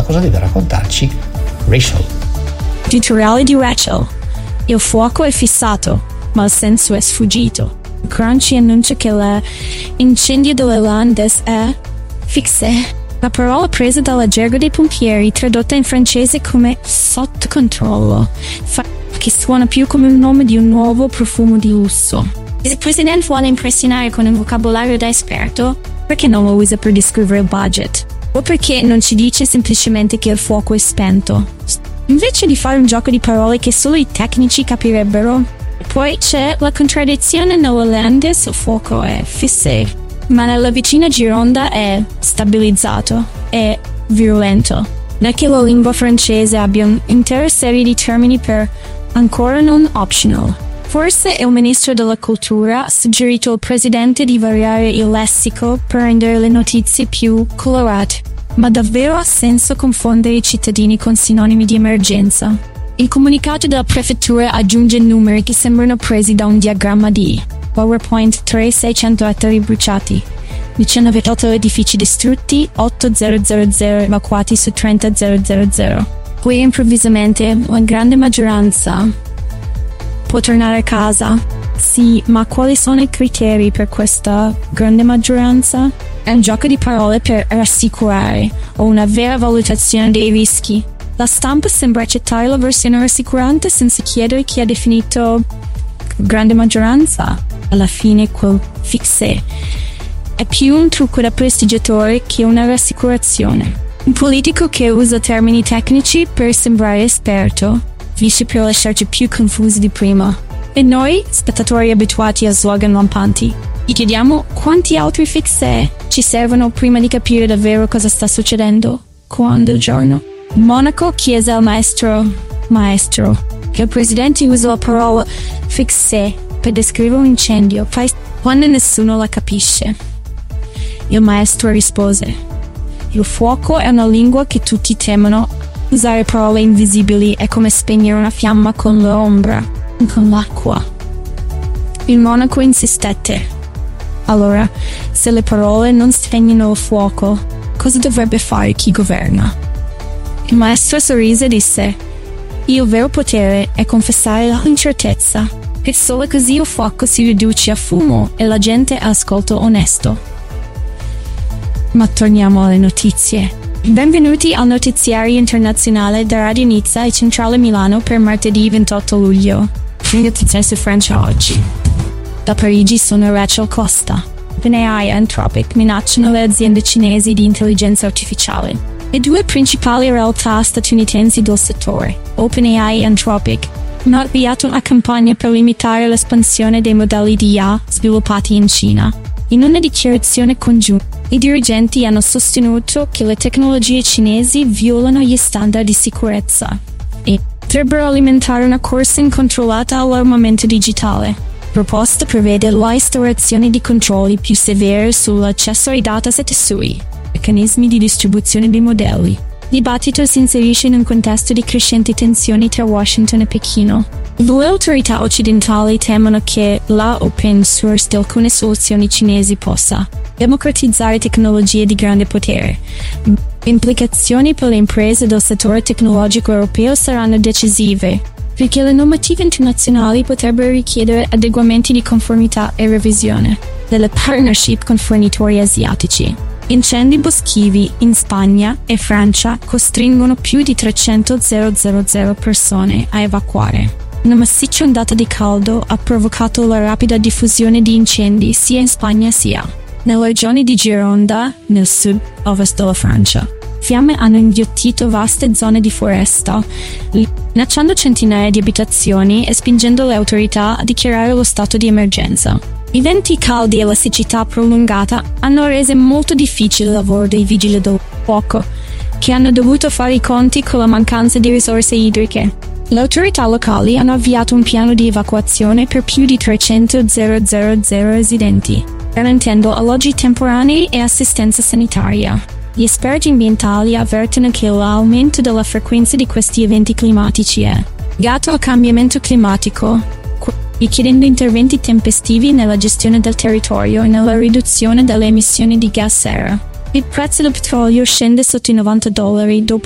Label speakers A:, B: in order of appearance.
A: cosa deve raccontarci Rachel.
B: Tutoriale di Rachel. Il fuoco è fissato, ma il senso è sfuggito. Crunchy annuncia che l'incendio delle Landes è fixé. La parola presa dalla gergo dei pompieri, tradotta in francese come sotto controllo, che suona più come il nome di un nuovo profumo di lusso. Il presidente vuole impressionare con un vocabolario da esperto, perché non lo usa per descrivere il budget? O perché non ci dice semplicemente che il fuoco è spento? Invece di fare un gioco di parole che solo i tecnici capirebbero. Poi c'è la contraddizione nell'olandese, il fuoco è fissé, ma nella vicina Gironda è stabilizzato e virulento. Non è che la lingua francese abbia un'intera serie di termini per ancora non optional. Forse il ministro della cultura ha suggerito al presidente di variare il lessico per rendere le notizie più colorate, ma davvero ha senso confondere i cittadini con sinonimi di emergenza? Il comunicato della prefettura aggiunge numeri che sembrano presi da un diagramma di PowerPoint: 3.600 ettari bruciati, 19 total edifici distrutti, 8.000 evacuati su 30.000. Poi improvvisamente la grande maggioranza può tornare a casa. Sì, ma quali sono i criteri per questa grande maggioranza? È un gioco di parole per rassicurare o una vera valutazione dei rischi? La stampa sembra accettare la versione rassicurante senza chiedere chi ha definito grande maggioranza. Alla fine quel fixé è più un trucco da prestigiatore che una rassicurazione. Un politico che usa termini tecnici per sembrare esperto finisce per lasciarci più confusi di prima. E noi, spettatori abituati a slogan lampanti, gli chiediamo quanti altri fixé ci servono prima di capire davvero cosa sta succedendo. Quando il giorno Monaco chiese al maestro che il presidente usa la parola fixé per descrivere un incendio quando nessuno la capisce. Il maestro rispose: il fuoco è una lingua che tutti temono. Usare parole invisibili è come spegnere una fiamma con l'ombra, con l'acqua. Il monaco insistette: allora, se le parole non spegnono il fuoco, cosa dovrebbe fare chi governa? Il maestro sorrise e disse: il vero potere è confessare l'incertezza, che solo così il fuoco si riduce a fumo e la gente ha ascolto onesto. Ma torniamo alle notizie. Benvenuti al notiziario internazionale da Radio Nizza e Centrale Milano per martedì 28 luglio. Notizie su Francia oggi. Da Parigi sono Rachel Costa. OpenAI e Anthropic minacciano le aziende cinesi di intelligenza artificiale. Le due principali realtà statunitensi del settore, OpenAI e Anthropic, hanno avviato una campagna per limitare l'espansione dei modelli di IA sviluppati in Cina. In una dichiarazione congiunta, i dirigenti hanno sostenuto che le tecnologie cinesi violano gli standard di sicurezza e potrebbero alimentare una corsa incontrollata all'armamento digitale. La proposta prevede l'instaurazione di controlli più severi sull'accesso ai dataset e sui meccanismi di distribuzione dei modelli. Il dibattito si inserisce in un contesto di crescenti tensioni tra Washington e Pechino. Le autorità occidentali temono che la open source di alcune soluzioni cinesi possa democratizzare tecnologie di grande potere. Le implicazioni per le imprese del settore tecnologico europeo saranno decisive, perché le normative internazionali potrebbero richiedere adeguamenti di conformità e revisione delle partnership con fornitori asiatici. Incendi boschivi in Spagna e Francia costringono più di 300.000 persone a evacuare. Una massiccia ondata di caldo ha provocato la rapida diffusione di incendi sia in Spagna sia nella regione di Gironda, nel sud-ovest della Francia. Fiamme hanno inghiottito vaste zone di foresta, minacciando centinaia di abitazioni e spingendo le autorità a dichiarare lo stato di emergenza. I venti caldi e la siccità prolungata hanno reso molto difficile il lavoro dei vigili del fuoco, che hanno dovuto fare i conti con la mancanza di risorse idriche. Le autorità locali hanno avviato un piano di evacuazione per più di 300.000 residenti, garantendo alloggi temporanei e assistenza sanitaria. Gli esperti ambientali avvertono che l'aumento della frequenza di questi eventi climatici è legato al cambiamento climatico, richiedendo interventi tempestivi nella gestione del territorio e nella riduzione delle emissioni di gas serra. Il prezzo del petrolio scende sotto i $90 dopo